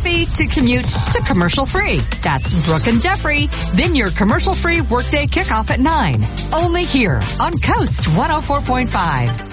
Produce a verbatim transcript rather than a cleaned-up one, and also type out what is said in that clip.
coffee to commute to commercial free. That's Brooke and Jeffrey. Then your commercial free workday kickoff at nine. Only here on Coast one oh four point five.